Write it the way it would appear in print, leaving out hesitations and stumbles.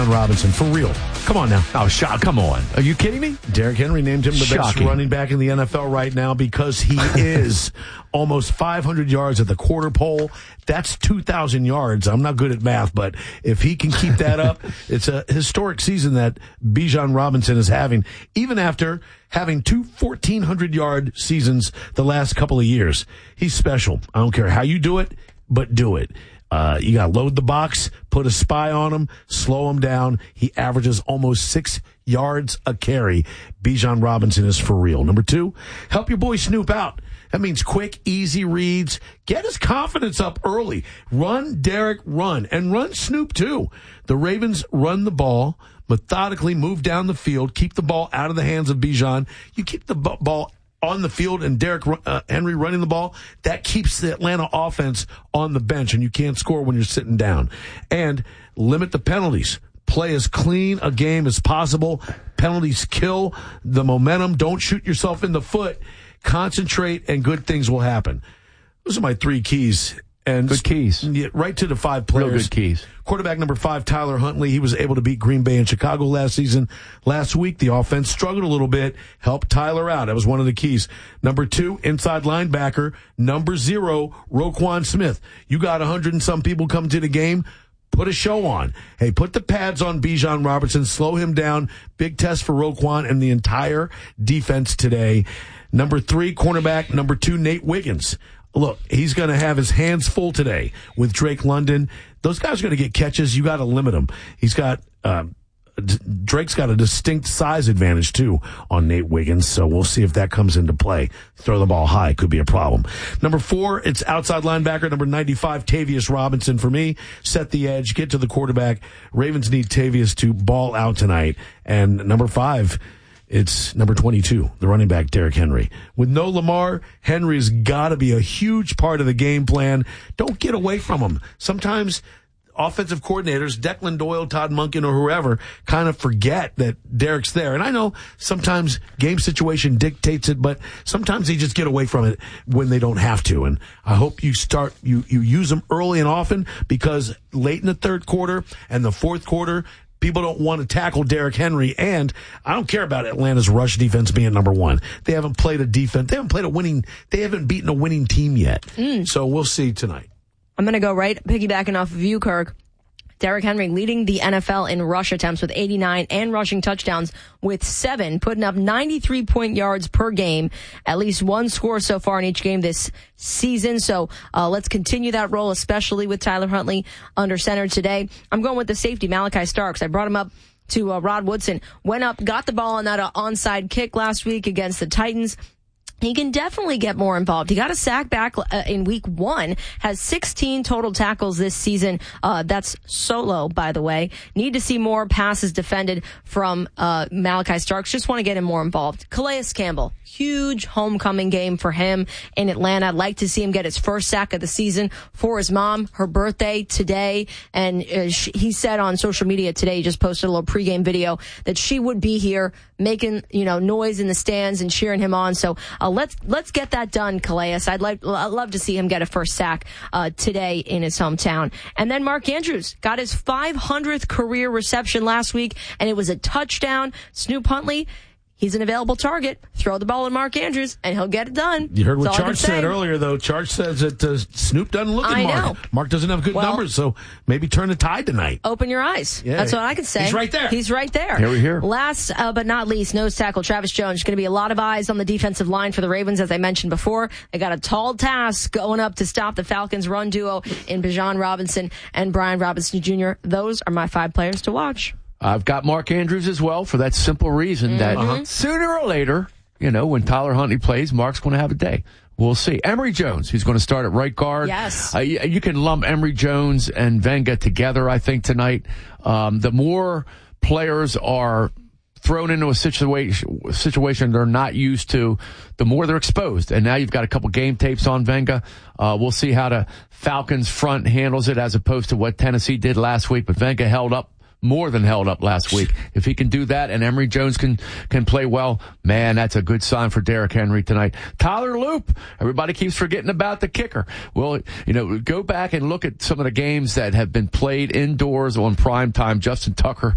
Bijan Robinson, for real. Come on now. Oh, come on. Are you kidding me? Derrick Henry named him the best running back in the NFL right now because he is almost 500 yards at the quarter pole. That's 2,000 yards. I'm not good at math, but if he can keep that up, it's a historic season that Bijan Robinson is having, even after having two 1,400-yard seasons the last couple of years. He's special. I don't care how you do it, but do it. You got to load the box, put a spy on him, slow him down. He averages almost 6 yards a carry. Bijan Robinson is for real. Number 2, help your boy Snoop out. That means quick, easy reads. Get his confidence up early. Run, Derrick, run. And run Snoop, too. The Ravens run the ball, methodically move down the field, keep the ball out of the hands of Bijan. You keep the ball on the field and Derrick Henry running the ball, that keeps the Atlanta offense on the bench, and you can't score when you're sitting down. And limit the penalties. Play as clean a game as possible. Penalties kill the momentum. Don't shoot yourself in the foot. Concentrate, and good things will happen. Those are my 3 keys. And good keys. Right to the 5 players. Real good keys. Quarterback number 5, Tyler Huntley. He was able to beat Green Bay and Chicago last season. Last week, the offense struggled a little bit. Helped Tyler out. That was one of the keys. Number 2, inside linebacker. Number 0, Roquan Smith. You got 100 and some people come to the game. Put a show on. Hey, put the pads on Bijan Robinson. Slow him down. Big test for Roquan and the entire defense today. Number 3, cornerback. Number 2, Nate Wiggins. Look, he's going to have his hands full today with Drake London. Those guys are going to get catches. You got to limit them. Drake's got a distinct size advantage, too, on Nate Wiggins, so we'll see if that comes into play. Throw the ball high could be a problem. Number 4, it's outside linebacker, number 95, Tavius Robinson for me. Set the edge, get to the quarterback. Ravens need Tavius to ball out tonight. And number 5, it's number 22, the running back, Derrick Henry. With no Lamar, Henry's got to be a huge part of the game plan. Don't get away from him. Sometimes offensive coordinators, Declan Doyle, Todd Monken, or whoever, kind of forget that Derrick's there. And I know sometimes game situation dictates it, but sometimes they just get away from it when they don't have to. And I hope you use them early and often, because late in the third quarter and the fourth quarter, people don't want to tackle Derrick Henry, and I don't care about Atlanta's rush defense being number 1. They haven't played a defense. They haven't beaten a winning team yet. So we'll see tonight. I'm going to go right, piggybacking off of you, Kirk. Derrick Henry leading the NFL in rush attempts with 89 and rushing touchdowns with 7, putting up 93 yards per game, at least 1 score so far in each game this season. So let's continue that role, especially with Tyler Huntley under center today. I'm going with the safety, Malachi Starks. I brought him up to Rod Woodson. Went up, got the ball on that onside kick last week against the Titans. He can definitely get more involved. He got a sack back in week 1, has 16 total tackles this season. That's solo, by the way. Need to see more passes defended from Malachi Starks. Just want to get him more involved. Calais Campbell, huge homecoming game for him in Atlanta. I'd like to see him get his first sack of the season for his mom, her birthday today. And he said on social media today, he just posted a little pregame video, that she would be here making, noise in the stands and cheering him on. So let's get that done, Calais. I'd love to see him get a first sack today in his hometown. And then Mark Andrews got his 500th career reception last week, and it was a touchdown. Snoop Huntley, he's an available target. Throw the ball at Mark Andrews, and he'll get it done. You heard what Charge said earlier, though. Charge says that Snoop doesn't look at Mark. Mark doesn't have good numbers, so maybe turn the tide tonight. Open your eyes. Yeah. That's what I can say. He's right there. He's right there. Here we hear. Last but not least, nose tackle Travis Jones. Going to be a lot of eyes on the defensive line for the Ravens, as I mentioned before. They got a tall task going up to stop the Falcons' run duo in Bijan Robinson and Brian Robinson Jr. Those are my 5 players to watch. I've got Mark Andrews as well, for that simple reason that sooner or later, when Tyler Huntley plays, Mark's going to have a day. We'll see. Emory Jones, he's going to start at right guard. Yes. You can lump Emory Jones and Venga together, I think, tonight. The more players are thrown into a situation they're not used to, the more they're exposed. And now you've got a couple game tapes on Venga. We'll see how the Falcons front handles it as opposed to what Tennessee did last week. But Venga more than held up last week. If he can do that and Emory Jones can play well, man, that's a good sign for Derrick Henry tonight. Tyler Loop, everybody keeps forgetting about the kicker. Well, go back and look at some of the games that have been played indoors on prime time. Justin Tucker